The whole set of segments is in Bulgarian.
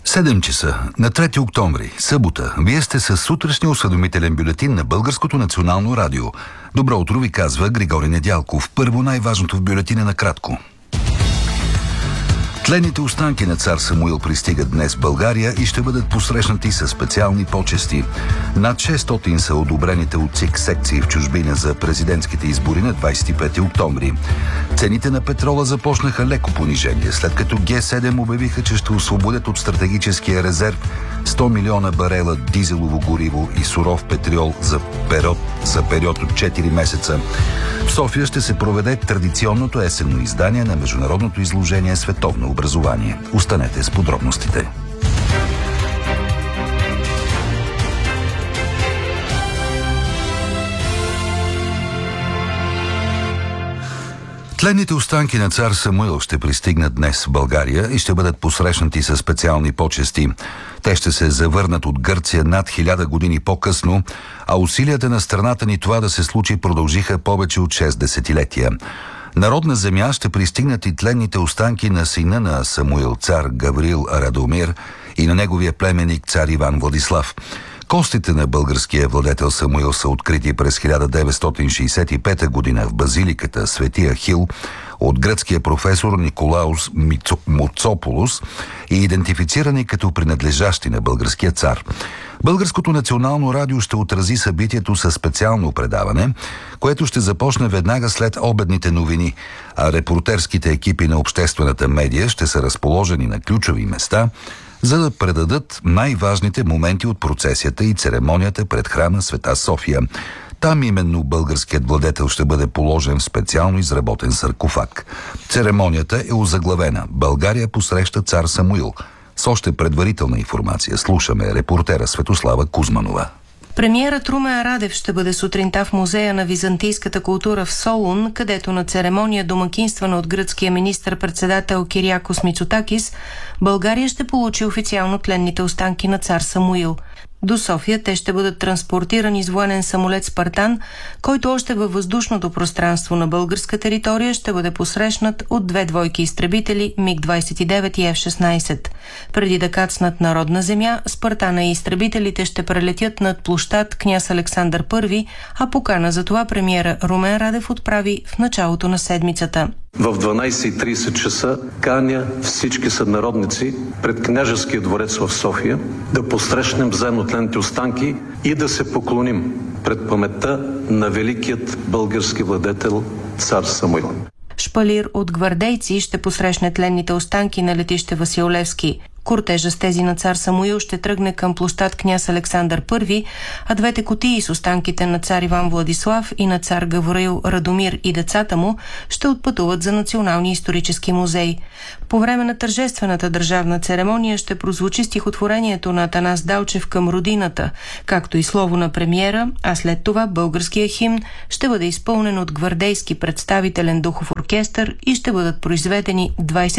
7 часа на 3 октомври, събота. Вие сте с сутрешния осведомителен бюлетин на Българското национално радио. Добро утро ви казва Григорий Недялков. Първо най-важното в бюлетина накратко. Тленните останки на цар Самуил пристигат днес в България и ще бъдат посрещнати със специални почести. Над 600 са одобрените от ЦИК секции в чужбина за президентските избори на 25 октомври. Цените на петрола започнаха леко понижение, след като Г7 обявиха, че ще освободят от стратегическия резерв 100 милиона барела дизелово гориво и суров петрол за период от 4 месеца. В София ще се проведе традиционното есенно издание на международното изложение Световно образование. Останете с подробностите. Тленните останки на цар Самуил ще пристигнат днес в България и ще бъдат посрещнати със специални почести. Те ще се завърнат от Гърция над 1000 години по-късно, а усилията на страната ни това да се случи продължиха повече от 6 десетилетия. На родна земя ще пристигнат и тленните останки на сина на Самуил, цар Гаврил Радомир, и на неговия племенник цар Иван Владислав. Костите на българския владетел Самуил са открити през 1965 година в базиликата Свети Ахил от гръцкия професор Николаус Моцополос и идентифицирани като принадлежащи на българския цар. Българското национално радио ще отрази събитието със специално предаване, което ще започне веднага след обедните новини, а репортерските екипи на обществената медия ще са разположени на ключови места, за да предадат най-важните моменти от процесията и церемонията пред храма Света София. Там именно българският владетел ще бъде положен в специално изработен саркофаг. Церемонията е озаглавена «България посреща цар Самуил». С още предварителна информация слушаме репортера Светослава Кузманова. Премиерът Румен Радев ще бъде сутринта в Музея на византийската култура в Солун, където на церемония домакинствана от гръцкия министър-председател Кириакос Мицотакис, България ще получи официално тленните останки на цар Самуил. До София те ще бъдат транспортирани с военен самолет «Спартан», който още във въздушното пространство на българска територия ще бъде посрещнат от 2 двойки изтребители МиГ-29 и F-16. Преди да кацнат на родна земя, «Спартана» и изтребителите ще прелетят над площад Княз Александър I, а покана за това премиера Румен Радев отправи в началото на седмицата. В 12:30 часа каня всички сънародници пред княжеския дворец в София да посрещнем заедно тленните останки и да се поклоним пред паметта на великият български владетел цар Самуил. Шпалир от гвардейци ще посрещне тленните останки на летище Васил Левски. Кортежа с тези на цар Самуил ще тръгне към площад Княз Александър I, а 2 кутии с останките на цар Иван Владислав и на цар Гаврил Радомир и децата му ще отпътуват за Националния исторически музей. По време на тържествената държавна церемония ще прозвучи стихотворението на Атанас Далчев към родината, както и слово на премиера, а след това българския химн ще бъде изпълнен от гвардейски представителен духов оркестър и ще бъдат произведени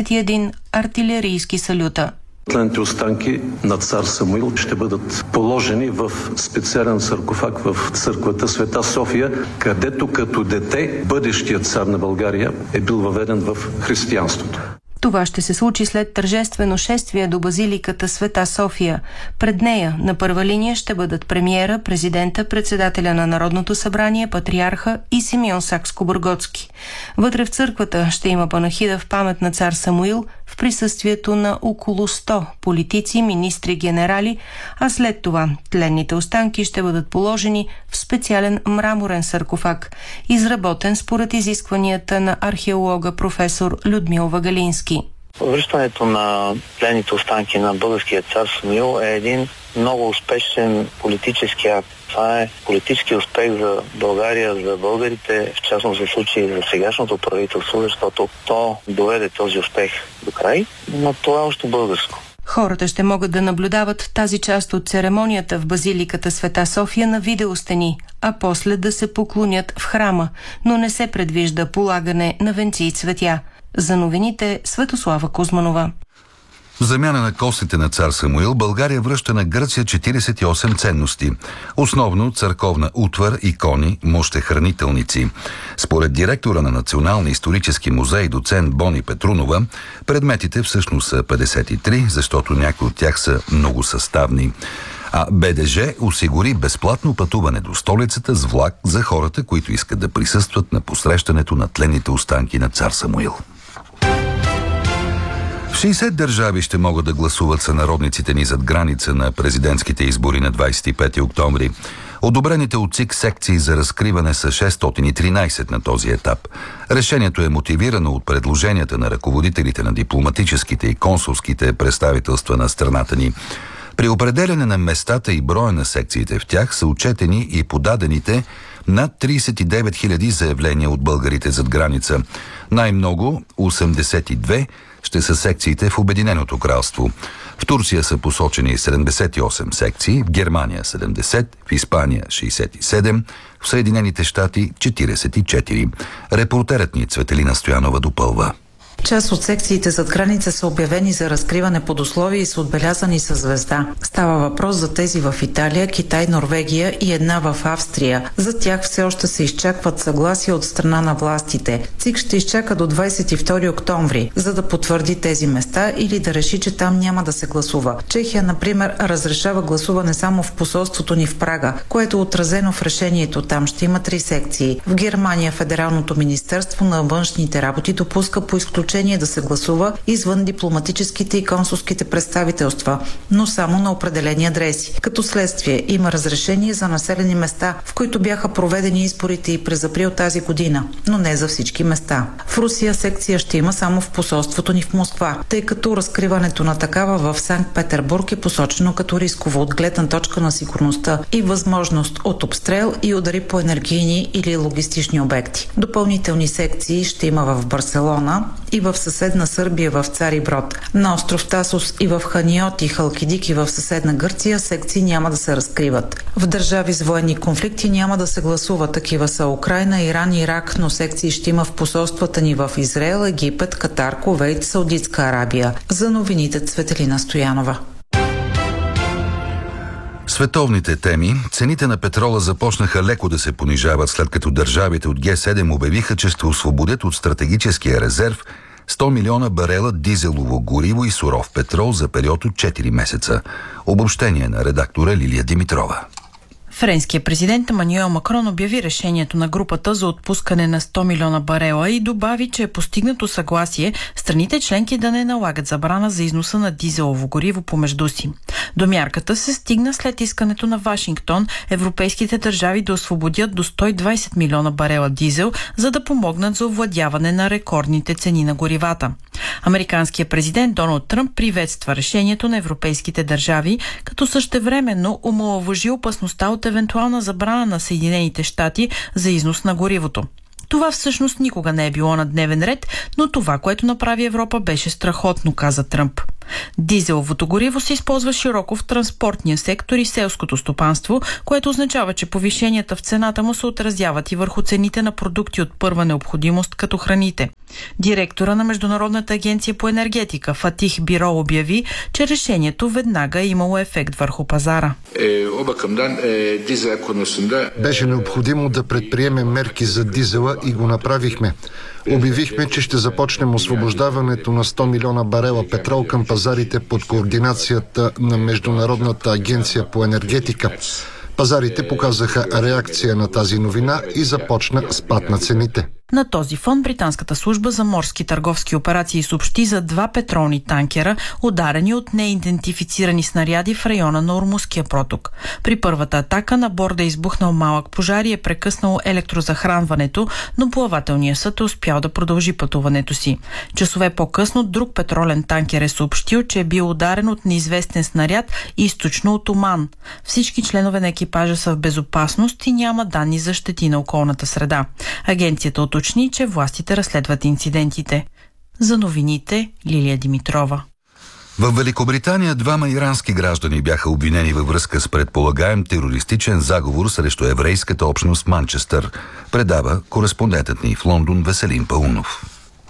21 артилерийски салюта. Тленните останки на цар Самуил ще бъдат положени в специален саркофаг в църквата Света София, където като дете бъдещият цар на България е бил въведен в християнството. Това ще се случи след тържествено шествие до базиликата Света София. Пред нея на първа линия ще бъдат премиера, президента, председателя на Народното събрание, патриарха и Симеон Сакскобургготски. Вътре в църквата ще има панахида в памет на цар Самуил в присъствието на около 100 политици, министри, генерали, а след това тленните останки ще бъдат положени в специален мраморен саркофаг, изработен според изискванията на археолога професор Людмил Вагалински. Връщането на тленните останки на българския цар Самуил е един много успешен политически акт. Това е политически успех за България, за българите, в частност за случай за сегашното правителство, защото то доведе този успех до край, но това е още българско. Хората ще могат да наблюдават тази част от церемонията в базиликата Света София на видеостени, а после да се поклонят в храма, но не се предвижда полагане на венци и цветя. За новините Светослава Кузманова. В замяна на костите на цар Самуил, България връща на Гърция 48 ценности. Основно църковна утвар, икони, мощехранителници. Според директора на Националния исторически музей, доцент Бони Петрунова, предметите всъщност са 53, защото някои от тях са многосъставни. А БДЖ осигури безплатно пътуване до столицата с влак за хората, които искат да присъстват на посрещането на тленните останки на цар Самуил. В 60 държави ще могат да гласуват сънародниците ни зад граница на президентските избори на 25 октомври. Одобрените от ЦИК секции за разкриване са 613 на този етап. Решението е мотивирано от предложенията на ръководителите на дипломатическите и консулските представителства на страната ни. При определяне на местата и броя на секциите в тях са отчетени и подадените над 39 000 заявления от българите зад граница. Най-много 82 ще са секциите в Обединеното кралство. В Турция са посочени 78 секции, в Германия 70, в Испания 67, в Съединените щати 44. Репортерът ни Цветелина Стоянова допълва. Част от секциите зад граница са обявени за разкриване под условия и са отбелязани със звезда. Става въпрос за тези в Италия, Китай, Норвегия и една в Австрия. За тях все още се изчакват съгласия от страна на властите. ЦИК ще изчака до 22 октомври, за да потвърди тези места или да реши, че там няма да се гласува. Чехия, например, разрешава гласуване само в посолството ни в Прага, което е отразено в решението. Там ще има 3 секции. В Германия Федералното министерство на външните работи допуска по изключение да се гласува извън дипломатическите и консулските представителства, но само на определени адреси. Като следствие има разрешение за населени места, в които бяха проведени изборите и през април тази година, но не за всички места. В Русия секция ще има само в посолството ни в Москва, тъй като разкриването на такава в Санкт-Петербург е посочено като рисково от гледна точка на сигурността и възможност от обстрел и удари по енергийни или логистични обекти. Допълнителни секции ще има в Барселона и в съседна Сърбия в Цариброд. На остров Тасос и в Ханиот и Халкидики в съседна Гърция секции няма да се разкриват. В държави с военни конфликти няма да се гласува. Такива са Украйна, Иран, Ирак, но секции ще има в посолствата ни в Израел, Египет, Катар, Кувейт, Саудитска Арабия. За новините Цветелина Стоянова. Световните теми. Цените на петрола започнаха леко да се понижават, след като държавите от Г7 обявиха, че ще освободят от стратегическия резерв 100 милиона барела дизелово гориво и суров петрол за период от 4 месеца. Обобщение на редактора Лилия Димитрова. Френският президент Емануел Макрон обяви решението на групата за отпускане на 100 милиона барела и добави, че е постигнато съгласие страните членки да не налагат забрана за износа на дизелово гориво помежду си. До мярката се стигна след искането на Вашингтон европейските държави да освободят до 120 милиона барела дизел, за да помогнат за овладяване на рекордните цени на горивата. Американският президент Доналд Тръмп приветства решението на европейските държави, като същевременно омаловажи опасността от евентуална забрана на Съединените щати за износ на горивото. Това всъщност никога не е било на дневен ред, но това, което направи Европа, беше страхотно, каза Тръмп. Дизеловото гориво се използва широко в транспортния сектор и селското стопанство, което означава, че повишенията в цената му се отразяват и върху цените на продукти от първа необходимост, като храните. Директора на Международната агенция по енергетика Фатих Биро обяви, че решението веднага е имало ефект върху пазара. Беше необходимо да предприемем мерки за дизела и го направихме. Обявихме, че ще започнем освобождаването на 100 милиона барела петрол към пазарите под координацията на Международната агенция по енергетика. Пазарите показаха реакция на тази новина и започна спад на цените. На този фон британската служба за морски търговски операции съобщи за 2 петролни танкера, ударени от неидентифицирани снаряди в района на Ормузския проток. При първата атака на борда е избухнал малък пожар и е прекъснало електрозахранването, но плавателният съд е успял да продължи пътуването си. Часове по-късно друг петролен танкер е съобщил, че е бил ударен от неизвестен снаряд източно от Оман. Всички членове на екипажа са в безопасност и няма данни за щети на околната среда. Агенцията уточни, че властите разследват инцидентите. За новините Лилия Димитрова. В Великобритания 2 ирански граждани бяха обвинени във връзка с предполагаем терористичен заговор срещу еврейската общност в Манчестър, предава кореспондентът ни в Лондон Веселин Паунов.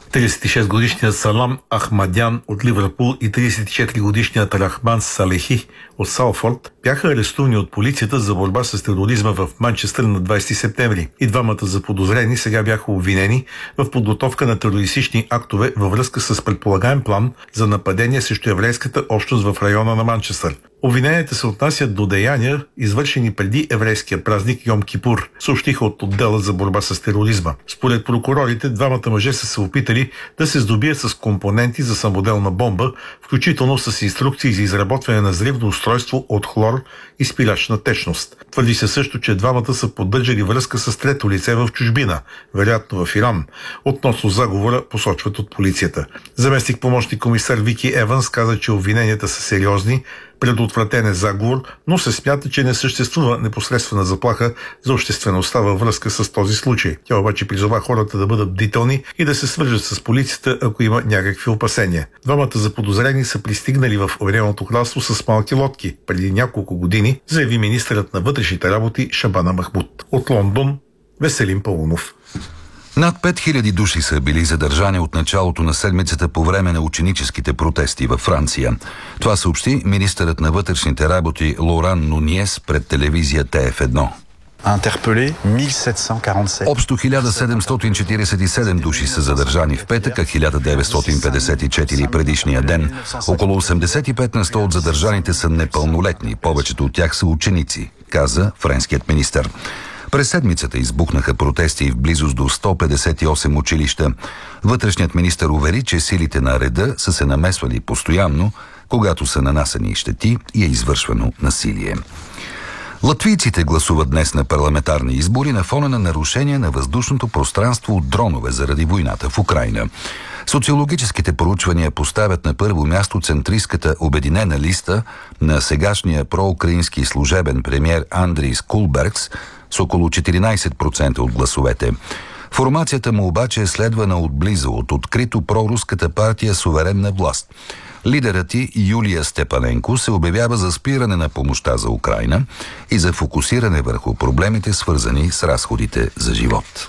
36-годишният Салам Ахмадян от Ливърпул и 34-годишният Рахман Салехи от Салфорд бяха арестувани от полицията за борба с тероризма в Манчестър на 20 септември. И двамата заподозрени сега бяха обвинени в подготовка на терористични актове във връзка с предполагаем план за нападение срещу еврейската общност в района на Манчестър. Обвиненията се отнасят до деяния, извършени преди еврейския празник Йом Кипур, съобщиха от отдела за борба с тероризма. Според прокурорите, двамата мъже са се опитали да се здобият с компоненти за самоделна бомба, включително с инструкции за изработване на взривно устройство от хлор и спирачна течност. Твърди се също, че двамата са поддържали връзка с трето лице в чужбина, вероятно в Иран. Относно заговора посочват от полицията. Заместник помощник комисар Вики Еванс каза, че обвиненията са сериозни, предотвратен е заговор, но се смята, че не съществува непосредствена заплаха за обществеността във връзка с този случай. Тя обаче призова хората да бъдат бдителни и да се свържат с полицията, ако има някакви опасения. Двамата заподозрени са пристигнали в Обединеното кралство с малки лодки преди няколко години, заяви министърът на вътрешните работи Шабана Махмуд. От Лондон Веселин Паунов. Над 5000 души са били задържани от началото на седмицата по време на ученическите протести във Франция. Това съобщи министърът на вътрешните работи Лоран Нуниес пред телевизия ТФ1. Общо 1747 души са задържани в петък, а 1954 предишния ден. Около 85% от задържаните са непълнолетни, повечето от тях са ученици, каза френският министър. През седмицата избухнаха протести в близост до 158 училища. Вътрешният министър увери, че силите на реда са се намесвали постоянно, когато са нанасени щети и е извършвано насилие. Латвийците гласуват днес на парламентарни избори на фона на нарушение на въздушното пространство от дронове заради войната в Украйна. Социологическите проучвания поставят на първо място центристската обединена листа на сегашния проукраински служебен премиер Андрис Кулбергс с около 14% от гласовете. Формацията му обаче е следвана отблизо от открито проруската партия Суверенна власт. Лидерът ѝ Юлия Степаненко се обявява за спиране на помощта за Украйна и за фокусиране върху проблемите, свързани с разходите за живот.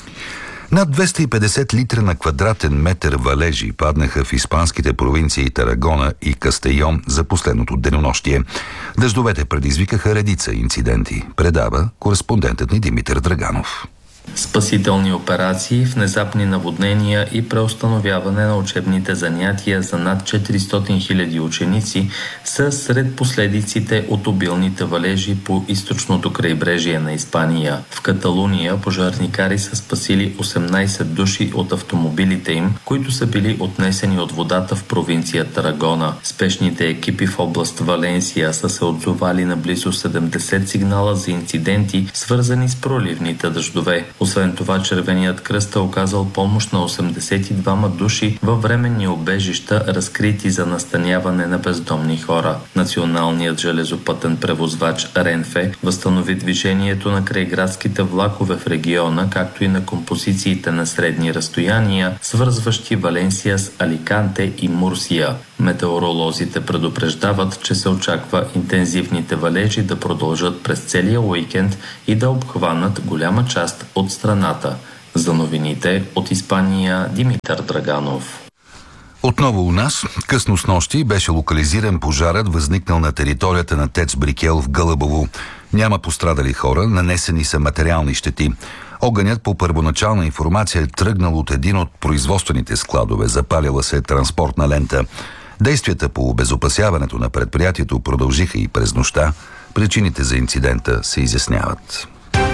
Над 250 литра на квадратен метър валежи паднаха в испанските провинции Тарагона и Кастейон за последното денонощие. Дъждовете предизвикаха редица инциденти, предава кореспондентът ни Димитър Драганов. Спасителни операции, внезапни наводнения и преустановяване на учебните занятия за над 400 000 ученици са сред последиците от обилните валежи по източното крайбрежие на Испания. В Каталуния пожарникари са спасили 18 души от автомобилите им, които са били отнесени от водата в провинция Тарагона. Спешните екипи в област Валенсия са се отзовали на близо 70 сигнала за инциденти, свързани с проливните дъждове. Освен това, Червеният кръст е оказал помощ на 82 души във временни убежища, разкрити за настаняване на бездомни хора. Националният железопътен превозвач Ренфе възстанови движението на крайградските влакове в региона, както и на композициите на средни разстояния, свързващи Валенсия с Аликанте и Мурсия. Метеоролозите предупреждават, че се очаква интензивните валежи да продължат през целия уикенд и да обхванат голяма част от страната. За новините от Испания Димитър Драганов. Отново у нас, късно снощи, беше локализиран пожарът, възникнал на територията на ТЕЦ Брикел в Гълъбово. Няма пострадали хора, нанесени са материални щети. Огънят по първоначална информация е тръгнал от един от производствените складове, запалила се транспортна лента. Действията по обезопасяването на предприятието продължиха и през нощта. Причините за инцидента се изясняват.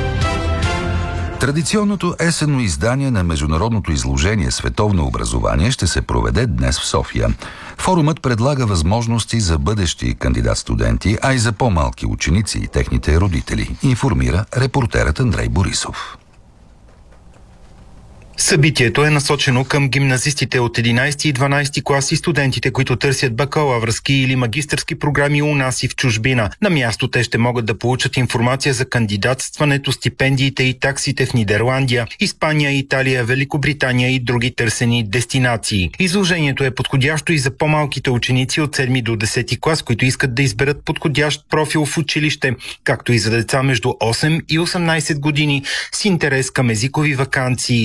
Традиционното есенно издание на международното изложение «Световно образование» ще се проведе днес в София. Форумът предлага възможности за бъдещи кандидат-студенти, а и за по-малки ученици и техните родители, информира репортерът Андрей Борисов. Събитието е насочено към гимназистите от 11 и 12 клас и студентите, които търсят бакалавърски или магистърски програми у нас и в чужбина. На място те ще могат да получат информация за кандидатстването, стипендиите и таксите в Нидерландия, Испания, Италия, Великобритания и други търсени дестинации. Изложението е подходящо и за по-малките ученици от 7 до 10 клас, които искат да изберат подходящ профил в училище, както и за деца между 8 и 18 години с интерес към езикови ваканции и подготовка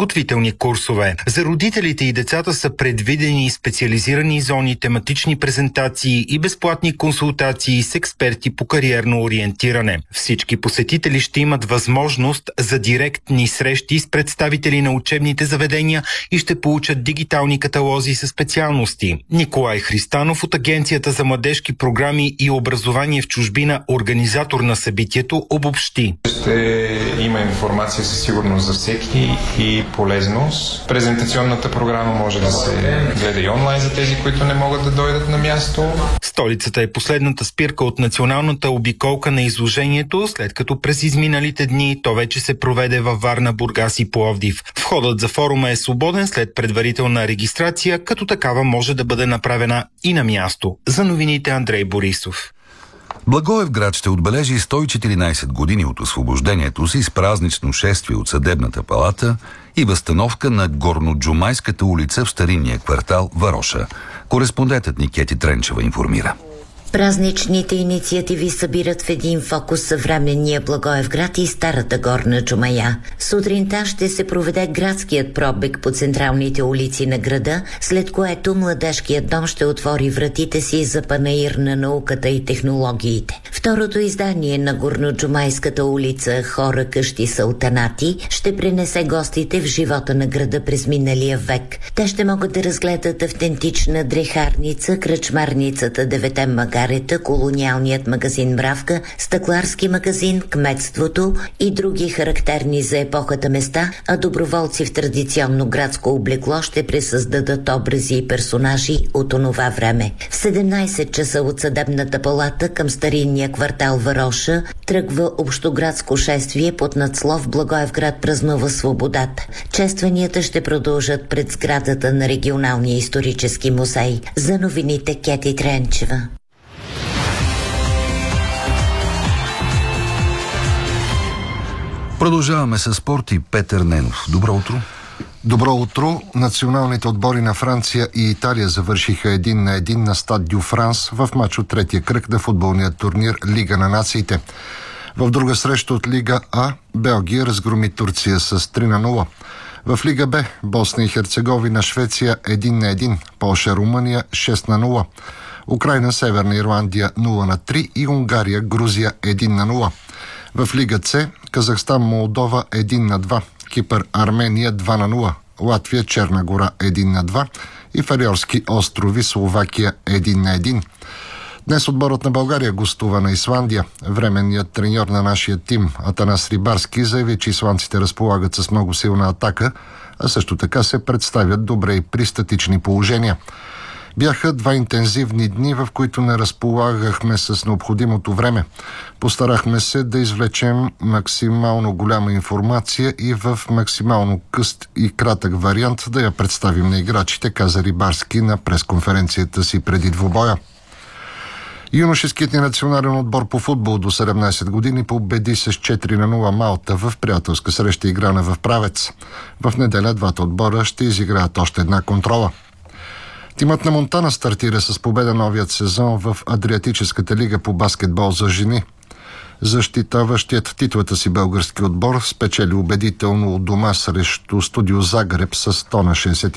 подготвителни курсове. За родителите и децата са предвидени специализирани зони, тематични презентации и безплатни консултации с експерти по кариерно ориентиране. Всички посетители ще имат възможност за директни срещи с представители на учебните заведения и ще получат дигитални каталози със специалности. Николай Христанов от Агенцията за младежки програми и образование в чужбина, организатор на събитието, обобщи. Ще има информация със сигурност за всеки и полезност. Презентационната програма може да се гледа и онлайн за тези, които не могат да дойдат на място. Столицата е последната спирка от националната обиколка на изложението, след като през изминалите дни то вече се проведе във Варна, Бургас и Пловдив. Входът за форума е свободен след предварителна регистрация, като такава може да бъде направена и на място. За новините Андрей Борисов. Благоевград ще отбележи 114 години от освобождението си с празнично шествие от Съдебната палата и възстановка на Горноджумайската улица в старинния квартал Вароша. Кореспондентът ни Кети Тренчева информира. Празничните инициативи събират в един фокус съвременния Благоевград и старата Горна Джумая. Сутринта ще се проведе градският пробег по централните улици на града, след което Младежкият дом ще отвори вратите си за панаир на науката и технологиите. Второто издание на Горноджумайската улица «Хора, къщи, султанати» ще пренесе гостите в живота на града през миналия век. Те ще могат да разгледат автентична дрехарница, кръчмарницата Девете магарета, колониалният магазин Мравка, стъкларски магазин, кметството и други характерни за епохата места, а доброволци в традиционно градско облекло ще пресъздадат образи и персонажи от онова време. В 17 часа от Съдебната палата към старинния квартал Вароша тръгва общоградско шествие под надслов Благоевград празнува свободата. Честванията ще продължат пред сградата на регионалния исторически музей. За новините Кети Тренчева. Продължаваме с спорт и Петър Ненов. Добро утро. Добро утро! Националните отбори на Франция и Италия завършиха 1-1 на Стад Дю Франс в мач от третия кръг на футболния турнир Лига на нациите. В друга среща от Лига А Белгия разгроми Турция с 3-0. В Лига Б Босна и Херцеговина Швеция 1-1, Полша Румъния 6-0, Украйна Северна Ирландия 0-3 и Унгария Грузия 1-0. В Лига С Казахстан Молдова 1-2, Кипър Армения 2-0, Латвия Черна гора 1-2 и Фариорски острови Словакия 1-1. Днес отборът на България гостува на Исландия. Временният треньор на нашия тим Атанас Рибарски заяви, че исландците разполагат с много силна атака, а също така се представят добре и при статични положения. Бяха 2 интензивни дни, в които не разполагахме с необходимото време. Постарахме се да извлечем максимално голяма информация и в максимално къст и кратък вариант да я представим на играчите, каза Рибарски на пресконференцията си преди двубоя. Юношеският ни национален отбор по футбол до 17 години победи с 4-0 Малта в приятелска среща, играна в Правец. В неделя двата отбора ще изиграят още една контрола. Тимът на Монтана стартира с победа новият сезон в Адриатическата лига по баскетбол за жени. Защитаващият титлата си български отбор спечели убедително от дома срещу Студио Загреб с 100-60.